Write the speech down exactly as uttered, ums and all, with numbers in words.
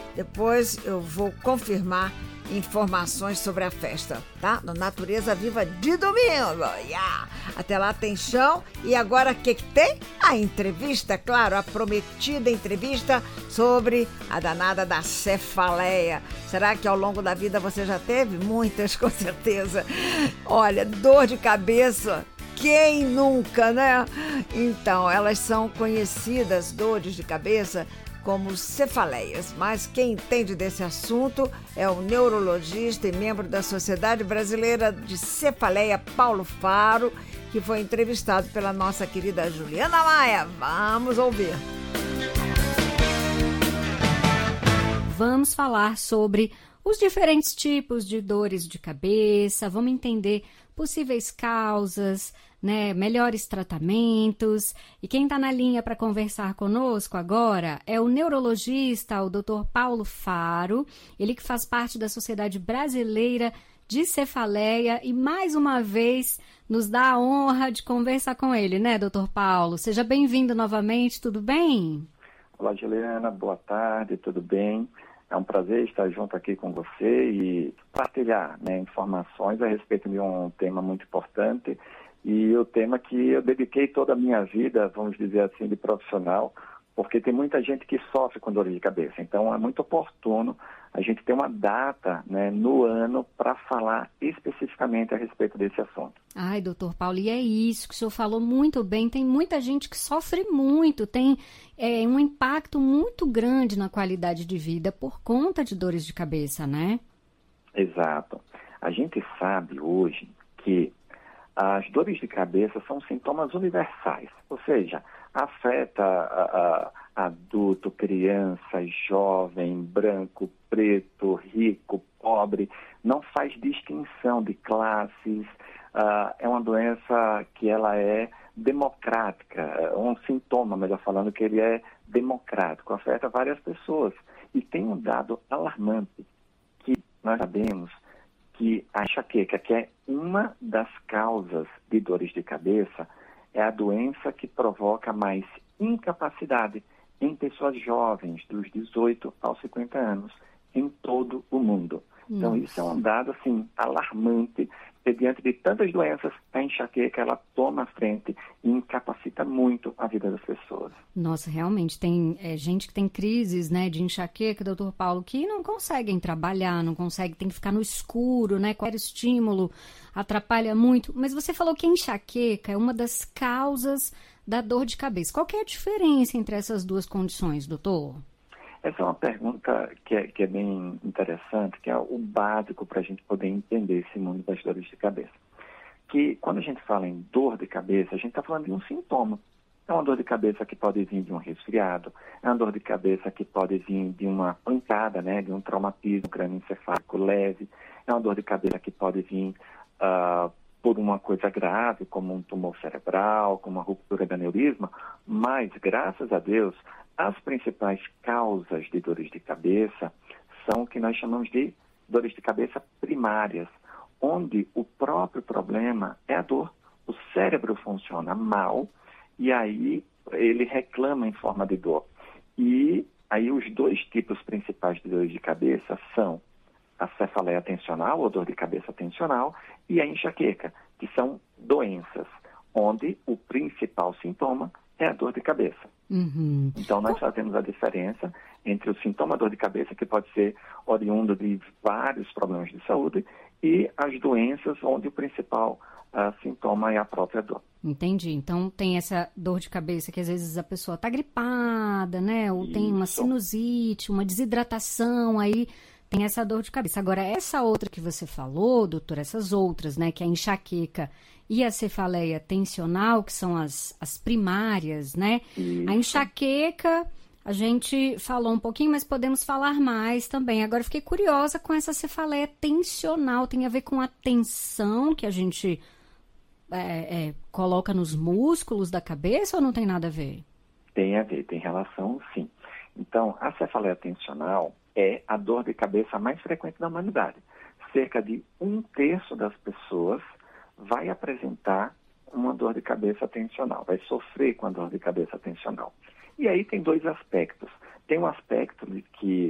Depois eu vou confirmar informações sobre a festa, tá? No Natureza Viva de domingo. Yeah! Até lá tem chão. E agora o que que tem? A entrevista, claro, a prometida entrevista sobre a danada da cefaleia. Será que ao longo da vida você já teve? Muitas, com certeza. Olha, dor de cabeça. Quem nunca, né? Então, elas são conhecidas, dores de cabeça, como cefaleias, mas quem entende desse assunto é o neurologista e membro da Sociedade Brasileira de Cefaleia, Paulo Faro, que foi entrevistado pela nossa querida Juliana Maia. Vamos ouvir. Vamos falar sobre os diferentes tipos de dores de cabeça, vamos entender possíveis causas, né, melhores tratamentos. E quem está na linha para conversar conosco agora é o neurologista, o doutor Paulo Faro, ele que faz parte da Sociedade Brasileira de Cefaleia e mais uma vez nos dá a honra de conversar com ele, né, doutor Paulo? Seja bem-vindo novamente, tudo bem? Olá, Juliana, boa tarde, tudo bem? É um prazer estar junto aqui com você e partilhar, né, informações a respeito de um tema muito importante e o tema que eu dediquei toda a minha vida, vamos dizer assim, de profissional, porque tem muita gente que sofre com dor de cabeça. Então é muito oportuno a gente ter uma data, né, no ano para falar especificamente a respeito desse assunto. Ai, doutor Paulo, e é isso que o senhor falou muito bem. Tem muita gente que sofre muito, tem é, um impacto muito grande na qualidade de vida por conta de dores de cabeça, né? Exato. A gente sabe hoje que as dores de cabeça são sintomas universais, ou seja, afeta a, a, adulto, criança, jovem, branco, preto, rico, pobre, não faz distinção de classes, uh, é uma doença que ela é democrática, um sintoma, melhor falando, que ele é democrático, afeta várias pessoas. E tem um dado alarmante, que nós sabemos que a enxaqueca, que é uma das causas de dores de cabeça, é a doença que provoca mais incapacidade em pessoas jovens, dos dezoito aos cinquenta anos, em todo o mundo. Nossa. Então, isso é um dado, assim, alarmante, que diante de tantas doenças, a enxaqueca, ela toma a frente e incapacita muito a vida das pessoas. Nossa, realmente, tem é, gente que tem crises, né, de enxaqueca, doutor Paulo, que não conseguem trabalhar, não conseguem, tem que ficar no escuro, né, qualquer estímulo atrapalha muito. Mas você falou que a enxaqueca é uma das causas da dor de cabeça. Qual que é a diferença entre essas duas condições, doutor? Essa é uma pergunta que é, que é bem interessante, que é o básico para a gente poder entender esse mundo das dores de cabeça. Que quando a gente fala em dor de cabeça, a gente está falando de um sintoma. É uma dor de cabeça que pode vir de um resfriado, é uma dor de cabeça que pode vir de uma pancada, né, de um traumatismo crânioencefálico leve, é uma dor de cabeça que pode vir uh, por uma coisa grave, como um tumor cerebral, como uma ruptura de aneurisma, mas, graças a Deus, as principais causas de dores de cabeça são o que nós chamamos de dores de cabeça primárias, onde o próprio problema é a dor. O cérebro funciona mal e aí ele reclama em forma de dor. E aí os dois tipos principais de dores de cabeça são a cefaleia tensional, ou dor de cabeça tensional, e a enxaqueca, que são doenças, onde o principal sintoma é a dor de cabeça. Uhum. Então, nós fazemos a diferença entre o sintoma dor de cabeça, que pode ser oriundo de vários problemas de saúde, e as doenças onde o principal uh, sintoma é a própria dor. Entendi. Então, tem essa dor de cabeça que às vezes a pessoa está gripada, né? Ou Isso. tem uma sinusite, uma desidratação, aí tem essa dor de cabeça. Agora, essa outra que você falou, doutor, essas outras, né? Que é a enxaqueca e a cefaleia tensional, que são as, as primárias, né? Isso. A enxaqueca, a gente falou um pouquinho, mas podemos falar mais também. Agora, fiquei curiosa com essa cefaleia tensional. Tem a ver com a tensão que a gente é, é, coloca nos músculos da cabeça ou não tem nada a ver? Tem a ver, tem relação, sim. Então, a cefaleia tensional é a dor de cabeça mais frequente da humanidade. Cerca de um terço das pessoas vai apresentar uma dor de cabeça tensional, vai sofrer com a dor de cabeça tensional. E aí tem dois aspectos. Tem um aspecto de que